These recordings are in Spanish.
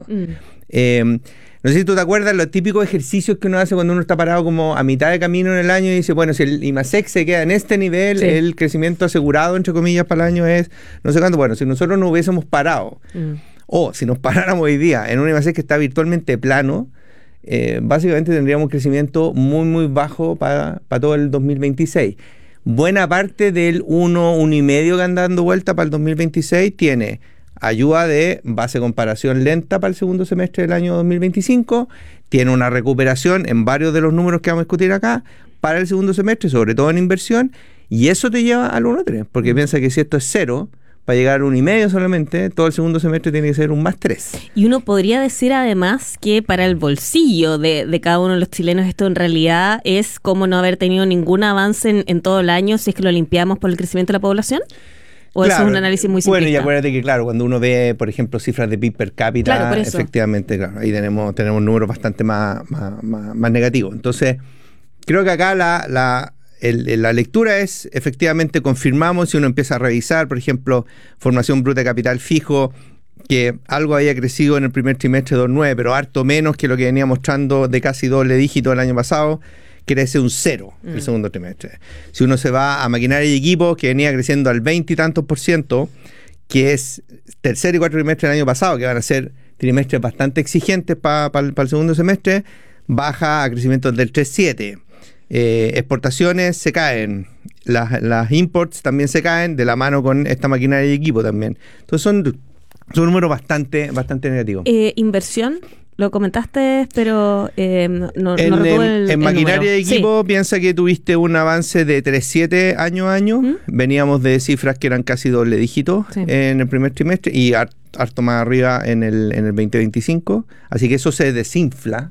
No sé si tú te acuerdas los típicos ejercicios que uno hace cuando uno está parado como a mitad de camino en el año y dice, bueno, si el IMASEC se queda en este nivel, el crecimiento asegurado, entre comillas, para el año es no sé cuánto. Bueno, si nosotros no hubiésemos parado, o si nos paráramos hoy día en un IMASEC que está virtualmente plano, básicamente tendríamos un crecimiento muy, muy bajo para todo el 2026. Buena parte del 1,5 que anda dando vuelta para el 2026 tiene ayuda de base de comparación lenta para el segundo semestre del año 2025, tiene una recuperación en varios de los números que vamos a discutir acá para el segundo semestre, sobre todo en inversión, y eso te lleva al 1,3, porque piensa que si esto es 0, para llegar a 1,5 solamente, todo el segundo semestre tiene que ser un +3. Y uno podría decir además que para el bolsillo de cada uno de los chilenos esto en realidad es como no haber tenido ningún avance en todo el año si es que lo limpiamos por el crecimiento de la población. ¿O claro, eso es un análisis muy simplista? Bueno, y acuérdate que, claro, cuando uno ve, por ejemplo, cifras de PIB per cápita, efectivamente, claro, ahí tenemos números bastante más negativos. Entonces, creo que acá la lectura es, efectivamente, confirmamos, si uno empieza a revisar, por ejemplo, formación bruta de capital fijo, que algo había crecido en el primer trimestre 2,9, pero harto menos que lo que venía mostrando de casi doble dígito el año pasado, crece un 0 el segundo trimestre. Si uno se va a maquinaria y equipos, que venía creciendo al 20 y tantos %, que es tercer y cuarto trimestre del año pasado, que van a ser trimestres bastante exigentes para el segundo semestre, baja a crecimientos del 3,7. Exportaciones se caen, las imports también se caen de la mano con esta maquinaria y equipo también. Entonces son números bastante negativos. ¿Inversión? Lo comentaste, pero no recuerdo en maquinaria y equipo, piensa que tuviste un avance de 3,7 año a año. Veníamos de cifras que eran casi doble dígito en el primer trimestre y harto más arriba en el 2025. Así que eso se desinfla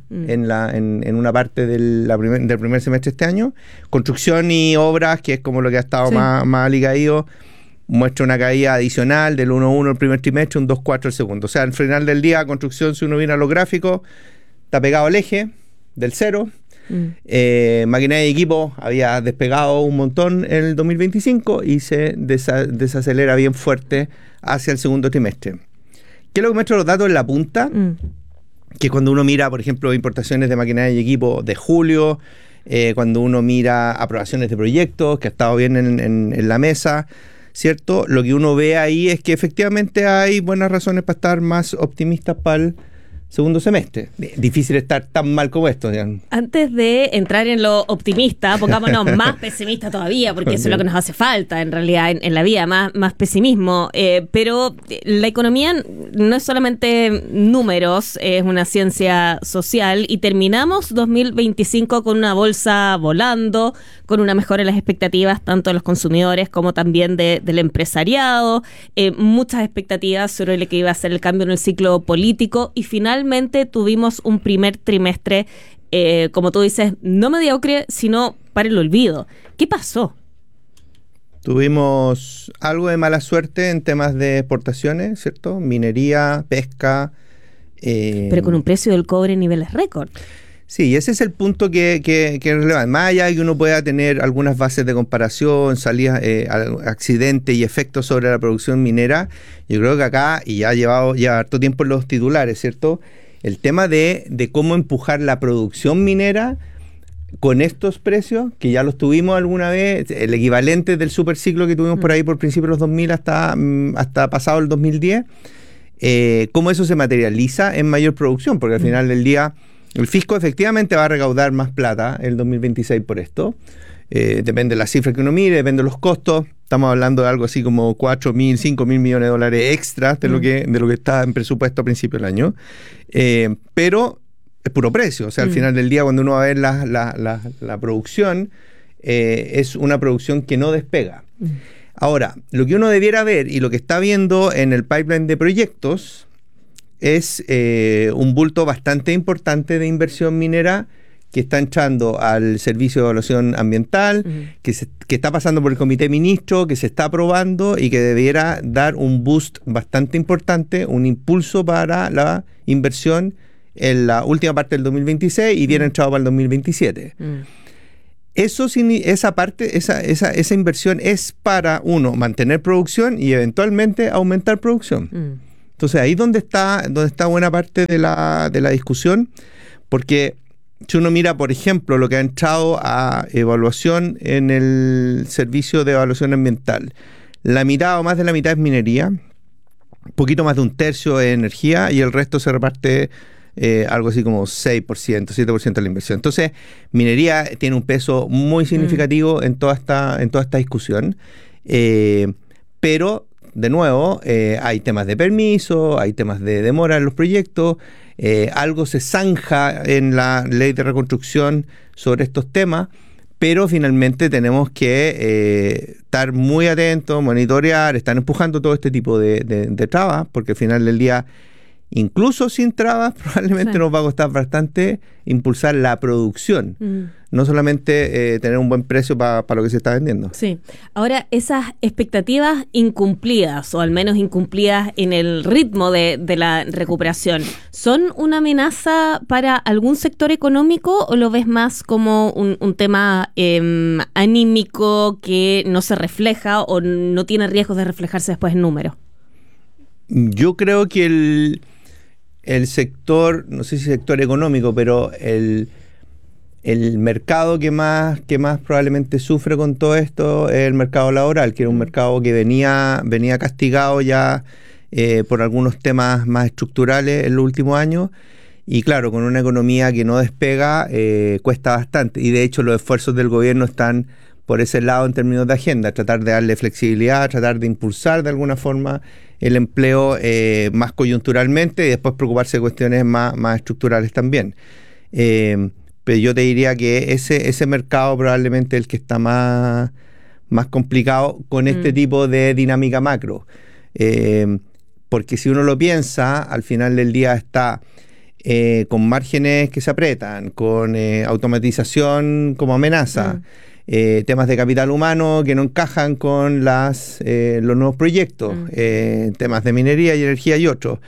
en una parte del primer semestre de este año. Construcción y obras, que es como lo que ha estado más alicaído, muestra una caída adicional del 1,1 el primer trimestre, un 2,4 el segundo. O sea, al final del día, construcción, si uno viene a los gráficos, está pegado al eje del 0. Maquinaria y equipo había despegado un montón en el 2025 y se desacelera bien fuerte hacia el segundo trimestre. ¿Qué es lo que muestra los datos en la punta? Que cuando uno mira, por ejemplo, importaciones de maquinaria y equipo de julio, cuando uno mira aprobaciones de proyectos, que ha estado bien en la mesa, ¿cierto? Lo que uno ve ahí es que efectivamente hay buenas razones para estar más optimistas para el segundo semestre. Difícil estar tan mal como esto. Digamos. Antes de entrar en lo optimista, pongámonos más pesimistas todavía, porque eso es lo que nos hace falta en realidad en la vida, más pesimismo. Pero la economía no es solamente números, es una ciencia social y terminamos 2025 con una bolsa volando, con una mejora en las expectativas tanto de los consumidores como también del empresariado, muchas expectativas sobre lo que iba a ser el cambio en el ciclo político y finalmente tuvimos un primer trimestre, como tú dices, no mediocre, sino para el olvido. ¿Qué pasó? Tuvimos algo de mala suerte en temas de exportaciones, ¿cierto? Minería, pesca. Pero con un precio del cobre en niveles récord. Sí, ese es el punto que es relevante. Más allá de que uno pueda tener algunas bases de comparación, salidas, accidentes y efectos sobre la producción minera, yo creo que acá, y ya lleva harto tiempo en los titulares, ¿cierto? El tema de cómo empujar la producción minera con estos precios, que ya los tuvimos alguna vez, el equivalente del superciclo que tuvimos por ahí por principios de los 2000 hasta pasado el 2010, cómo eso se materializa en mayor producción, porque al final del día el fisco efectivamente va a recaudar más plata el 2026 por esto. Depende de la cifra que uno mire, depende de los costos. Estamos hablando de algo así como 4.000, 5.000 millones de dólares extras de lo que está en presupuesto a principio del año. Pero es puro precio. O sea, al final del día, cuando uno va a ver la producción, es una producción que no despega. Ahora, lo que uno debiera ver y lo que está viendo en el pipeline de proyectos es un bulto bastante importante de inversión minera que está entrando al Servicio de Evaluación Ambiental, que está pasando por el Comité de Ministros, que se está aprobando y que debiera dar un boost bastante importante, un impulso para la inversión en la última parte del 2026 y bien entrado para el 2027. Esa inversión es para, uno, mantener producción y eventualmente aumentar producción. Entonces ahí donde está buena parte de la discusión, porque si uno mira, por ejemplo, lo que ha entrado a evaluación en el servicio de evaluación ambiental, la mitad o más de la mitad es minería, un poquito más de un tercio es energía y el resto se reparte algo así como 6%, 7% de la inversión. Entonces, minería tiene un peso muy significativo en toda esta discusión, pero de nuevo, hay temas de permiso, hay temas de demora en los proyectos, algo se zanja en la ley de reconstrucción sobre estos temas, pero finalmente tenemos que estar muy atentos, monitorear, estar empujando todo este tipo de trabas, porque al final del día, incluso sin trabas, probablemente nos va a costar bastante impulsar la producción. No solamente tener un buen precio para lo que se está vendiendo. Sí. Ahora, esas expectativas incumplidas, o al menos incumplidas en el ritmo de la recuperación, ¿son una amenaza para algún sector económico o lo ves más como un tema anímico que no se refleja o no tiene riesgos de reflejarse después en números? Yo creo que el sector, no sé si sector económico, pero el mercado que más probablemente sufre con todo esto es el mercado laboral, que era un mercado que venía castigado ya por algunos temas más estructurales en los últimos años, y claro, con una economía que no despega, cuesta bastante, y de hecho los esfuerzos del gobierno están por ese lado en términos de agenda, tratar de darle flexibilidad, tratar de impulsar de alguna forma el empleo más coyunturalmente y después preocuparse de cuestiones más estructurales también. Pero yo te diría que ese mercado probablemente es el que está más complicado con este tipo de dinámica macro. Porque si uno lo piensa, al final del día está con márgenes que se apretan, con automatización como amenaza, temas de capital humano que no encajan con los nuevos proyectos, temas de minería y energía y otros.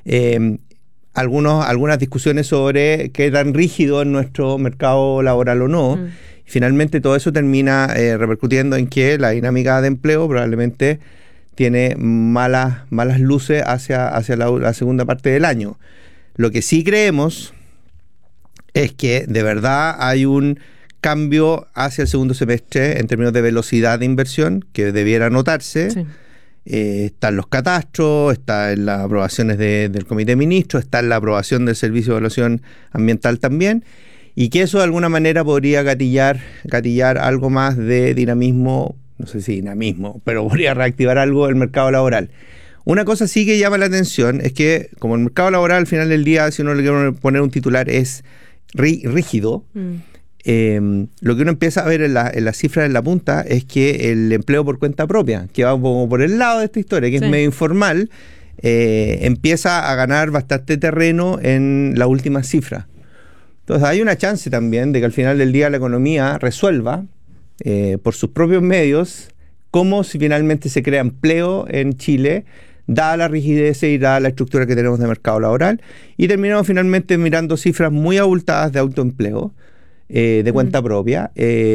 Algunas discusiones sobre qué tan rígido es nuestro mercado laboral o no. Finalmente todo eso termina repercutiendo en que la dinámica de empleo probablemente tiene malas luces hacia la segunda parte del año. Lo que sí creemos es que de verdad hay un cambio hacia el segundo semestre en términos de velocidad de inversión que debiera notarse. Sí. Están los catastros, está en las aprobaciones del Comité de Ministros, está en la aprobación del Servicio de Evaluación Ambiental también, y que eso de alguna manera podría gatillar algo más de dinamismo, no sé si dinamismo, pero podría reactivar algo el mercado laboral. Una cosa sí que llama la atención es que como el mercado laboral al final del día, si uno le quiere poner un titular, es rígido, lo que uno empieza a ver en las cifras en la punta es que el empleo por cuenta propia, que va como por el lado de esta historia, que es medio informal, empieza a ganar bastante terreno en las últimas cifras. Entonces hay una chance también de que al final del día la economía resuelva por sus propios medios cómo si finalmente se crea empleo en Chile, dada la rigidez y dada la estructura que tenemos de mercado laboral, y terminamos finalmente mirando cifras muy abultadas de autoempleo, de cuenta propia,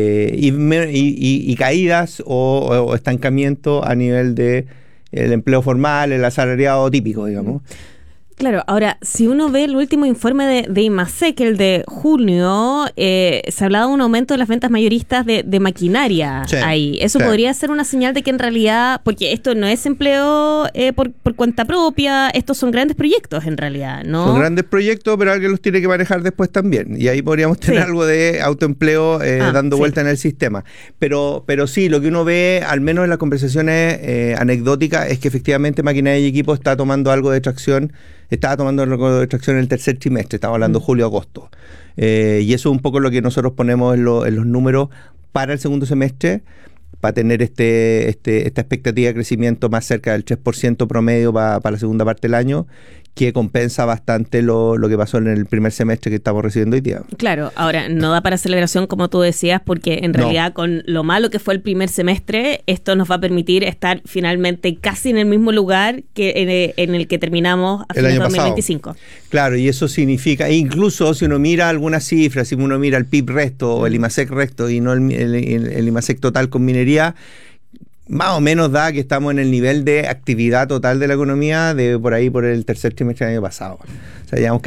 y caídas o estancamiento a nivel de el empleo formal, el asalariado típico, digamos. Claro, ahora, si uno ve el último informe de IMASEC, el de junio, se hablaba de un aumento de las ventas mayoristas de maquinaria ahí. Eso podría ser una señal de que en realidad, porque esto no es empleo por cuenta propia, estos son grandes proyectos en realidad, ¿no? Son grandes proyectos, pero alguien los tiene que manejar después también. Y ahí podríamos tener algo de autoempleo dando vuelta en el sistema. Pero sí, lo que uno ve, al menos en las conversaciones anecdóticas, es que efectivamente maquinaria y equipo está tomando algo de tracción. Estaba tomando algo de tracción en el tercer trimestre, estamos hablando julio-agosto. Y eso es un poco lo que nosotros ponemos en los números para el segundo semestre, para tener esta expectativa de crecimiento más cerca del 3% promedio para la segunda parte del año, que compensa bastante lo que pasó en el primer semestre que estamos recibiendo hoy día. Claro, ahora no da para celebración como tú decías, porque en realidad con lo malo que fue el primer semestre, esto nos va a permitir estar finalmente casi en el mismo lugar que en el que terminamos a finales de 2025. Claro, y eso significa, incluso si uno mira algunas cifras, si uno mira el PIB resto o el IMASEC resto y no el IMASEC total con minería, más o menos da que estamos en el nivel de actividad total de la economía de por ahí por el tercer trimestre del año pasado. O sea, llevamos